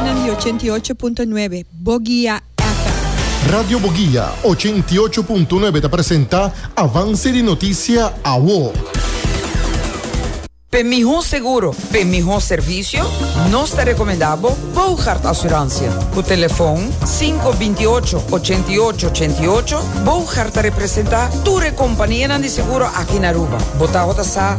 nel 88.9 Bogia FM. Radio Bogia 88.9 ti presenta Avanzi di Notizia a UO. Per mejor seguro, per mejor servicio, nos te recomendamos Bouchard Assurantia. Por teléfono 528-8888, Bouchard te representa tu compañía de seguro aquí en Aruba. Botado sa